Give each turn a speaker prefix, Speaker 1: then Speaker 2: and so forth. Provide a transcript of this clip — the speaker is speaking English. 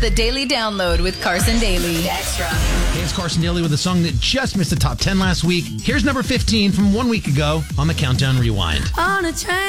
Speaker 1: The Daily Download with Carson Daly. Extra.
Speaker 2: Hey, it's Carson Daly with a song that just missed the top 10 last week. Here's number 15 from 1 week ago on the Countdown Rewind.
Speaker 3: On a train.